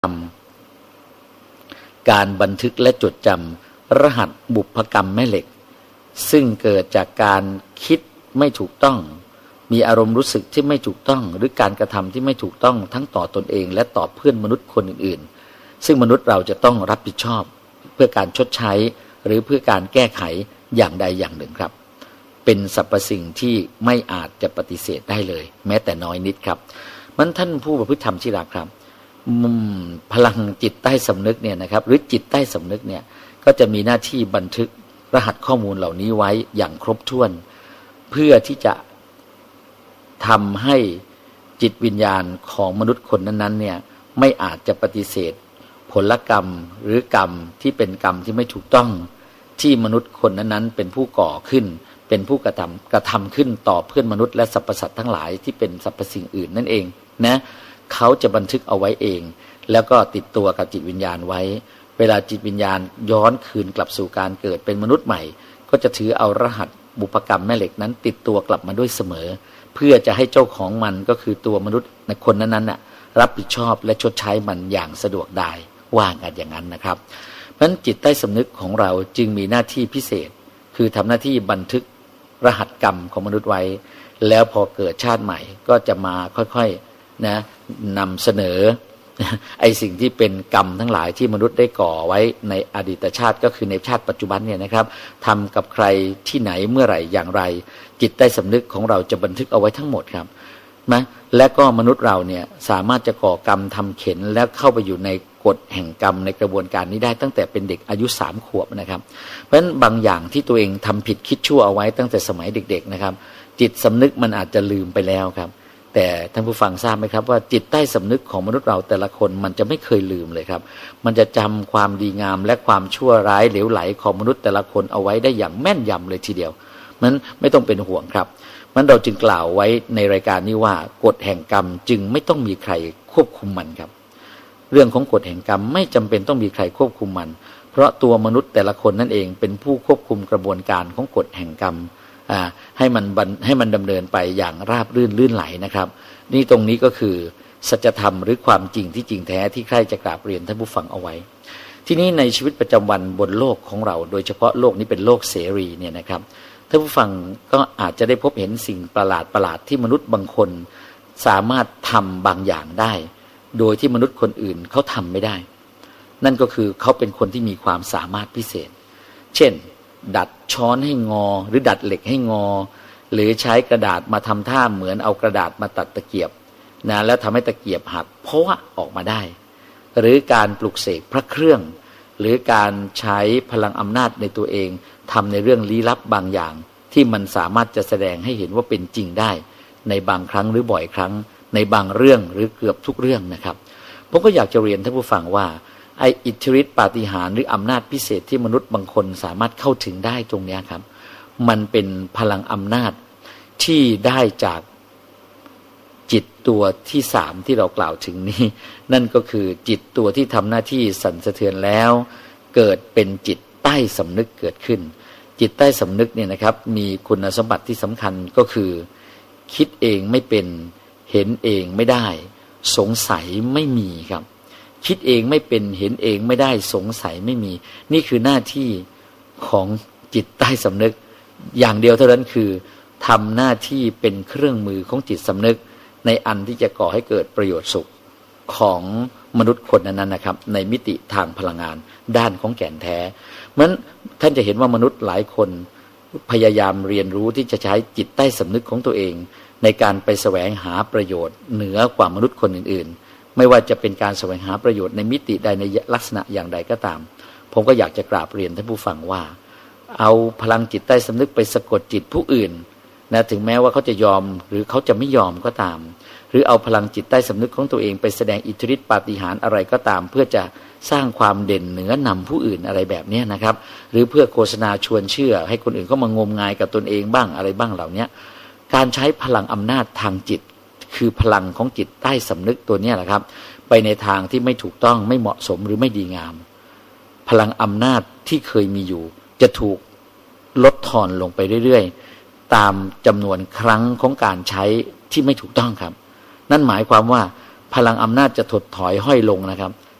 การบันทึกและจดจำรหัสบุพกรรมแม่เหล็กซึ่งเกิดจากการคิดไม่ถูกต้องมีอารมณ์รู้สึกที่ไม่ถูกต้องหรือการกระทำที่ไม่ถูกต้องทั้งต่อตนเองและต่อเพื่อนมนุษย์คนอื่นๆซึ่งมนุษย์เราจะต้องรับผิดชอบเพื่อการชดใช้หรือเพื่อการแก้ไขอย่างใดอย่างหนึ่งครับเป็นสรรพสิ่งที่ไม่อาจจะปฏิเสธได้เลยแม้แต่น้อยนิดครับมันท่านผู้ประพฤติธรรมที่รักครับพลังจิตใต้สำนึกเนี่ยนะครับหรือจิตใต้สำนึกเนี่ยก็จะมีหน้าที่บันทึกรหัสข้อมูลเหล่านี้ไว้อย่างครบถ้วนเพื่อที่จะทำให้จิตวิญญาณของมนุษย์คนนั้นๆเนี่ยไม่อาจจะปฏิเสธผลกรรมหรือกรรมที่เป็นกรรมที่ไม่ถูกต้องที่มนุษย์คนนั้นๆเป็นผู้ก่อขึ้นเป็นผู้กระทำขึ้นต่อเพื่อนมนุษย์และสรรพสัตว์ทั้งหลายที่เป็นสรรพสิ่งอื่นนั่นเองนะเขาจะบันทึกเอาไว้เองแล้วก็ติดตัวกับจิตวิญญาณไว้เวลาจิตวิญญาณย้อนคืนกลับสู่การเกิดเป็นมนุษย์ใหม่ก็จะถือเอารหัสบุพกรรมแม่เหล็กนั้นติดตัวกลับมาด้วยเสมอเพื่อจะให้เจ้าของมันก็คือตัวมนุษย์ในคนนั้นๆน่ะรับผิดชอบและชดใช้มันอย่างสะดวกได้ว่ากันอย่างนั้นนะครับเพราะฉะนั้นจิตใต้สำนึกของเราจึงมีหน้าที่พิเศษคือทำหน้าที่บันทึกรหัสกรรมของมนุษย์ไว้แล้วพอเกิดชาติใหม่ก็จะมาค่อยๆนะนำเสนอไอ้สิ่งที่เป็นกรรมทั้งหลายที่มนุษย์ได้ก่อไว้ในอดีตชาติก็คือในชาติปัจจุบันเนี่ยนะครับทำกับใครที่ไหนเมื่อไหร่อย่างไรจิตใต้สำนึกของเราจะบันทึกเอาไว้ทั้งหมดครับนะและก็มนุษย์เราเนี่ยสามารถจะก่อกรรมทำเข็ญแล้วเข้าไปอยู่ในกฎแห่งกรรมในกระบวนการนี้ได้ตั้งแต่เป็นเด็กอายุ3 ขวบนะครับเพราะฉะนั้นบางอย่างที่ตัวเองทำผิดคิดชั่วเอาไว้ตั้งแต่สมัยเด็กๆนะครับจิตสำนึกมันอาจจะลืมไปแล้วครับแต่ท่านผู้ฟังทราบไหมครับว่าจิตใต้สำนึกของมนุษย์เราแต่ละคนมันจะไม่เคยลืมเลยครับมันจะจำความดีงามและความชั่วร้ายเหลวไหลของมนุษย์แต่ละคนเอาไว้ได้อย่างแม่นยำเลยทีเดียวมันไม่ต้องเป็นห่วงครับมันเราจึงกล่าวไว้ในรายการนี้ว่ากฎแห่งกรรมจึงไม่ต้องมีใครควบคุมมันครับเรื่องของกฎแห่งกรรมไม่จำเป็นต้องมีใครควบคุมมันเพราะตัวมนุษย์แต่ละคนนั่นเองเป็นผู้ควบคุมกระบวนการของกฎแห่งกรรมให้มันดำเนินไปอย่างราบรื่นลื่นไหลนะครับนี่ตรงนี้ก็คือสัจธรรมหรือความจริงที่จริงแท้ที่ใครจะกราบเรียนท่านผู้ฟังเอาไว้ที่นี้ในชีวิตประจำวันบนโลกของเราโดยเฉพาะโลกนี้เป็นโลกเสรีเนี่ยนะครับท่านผู้ฟังก็อาจจะได้พบเห็นสิ่งประหลาดที่มนุษย์บางคนสามารถทำบางอย่างได้โดยที่มนุษย์คนอื่นเขาทำไม่ได้นั่นก็คือเขาเป็นคนที่มีความสามารถพิเศษเช่นดัดช้อนให้งอหรือดัดเหล็กให้งอหรือใช้กระดาษมาทำท่าเหมือนเอากระดาษมาตัดตะเกียบนะแล้วทำให้ตะเกียบหักเพราะว่าออกมาได้หรือการปลุกเสกพระเครื่องหรือการใช้พลังอำนาจในตัวเองทำในเรื่องลี้ลับบางอย่างที่มันสามารถจะแสดงให้เห็นว่าเป็นจริงได้ในบางครั้งหรือบ่อยครั้งในบางเรื่องหรือเกือบทุกเรื่องนะครับผมก็อยากจะเรียนท่านผู้ฟังว่าไอ้อิทธิฤทธิปาฏิหาริย์หรืออำนาจพิเศษที่มนุษย์บางคนสามารถเข้าถึงได้ตรงนี้ครับมันเป็นพลังอำนาจที่ได้จากจิตตัวที่3ที่เรากล่าวถึงนี้นั่นก็คือจิตตัวที่ทำหน้าที่สั่นสะเทือนแล้วเกิดเป็นจิตใต้สำนึกเกิดขึ้นจิตใต้สำนึกเนี่ยนะครับมีคุณสมบัติที่สำคัญก็คือคิดเองไม่เป็นเห็นเองไม่ได้สงสัยไม่มีครับคิดเองไม่เป็นเห็นเองไม่ได้สงสัยไม่มีนี่คือหน้าที่ของจิตใต้สำนึกอย่างเดียวเท่านั้นคือทำหน้าที่เป็นเครื่องมือของจิตสำนึกในอันที่จะก่อให้เกิดประโยชน์สุขของมนุษย์คนนั้นนะครับในมิติทางพลังงานด้านของแก่นแท้เพราะฉะนั้นท่านจะเห็นว่ามนุษย์หลายคนพยายามเรียนรู้ที่จะใช้จิตใต้สำนึกของตัวเองในการไปแสวงหาประโยชน์เหนือกว่ามนุษย์คนอื่นๆไม่ว่าจะเป็นการแสวงหาประโยชน์ในมิติใดในลักษณะอย่างใดก็ตามผมก็อยากจะกราบเรียนท่านผู้ฟังว่าเอาพลังจิตใต้สำนึกไปสะกดจิตผู้อื่นนะถึงแม้ว่าเขาจะยอมหรือเขาจะไม่ยอมก็ตามหรือเอาพลังจิตใต้สำนึกของตัวเองไปแสดงอิทธิฤทธิปาฏิหาริย์อะไรก็ตามเพื่อจะสร้างความเด่นเหนือนำผู้อื่นอะไรแบบนี้นะครับหรือเพื่อโฆษณาชวนเชื่อให้คนอื่นก็มางมงายกับตนเองบ้างอะไรบ้างเหล่านี้การใช้พลังอำนาจทางจิตคือพลังของจิตใต้สำนึกตัวนี้แหละครับไปในทางที่ไม่ถูกต้องไม่เหมาะสมหรือไม่ดีงามพลังอำนาจที่เคยมีอยู่จะถูกลดทอนลงไปเรื่อยๆตามจำนวนครั้งของการใช้ที่ไม่ถูกต้องครับนั่นหมายความว่าพลังอำนาจจะถดถอยห้อยลงนะครับ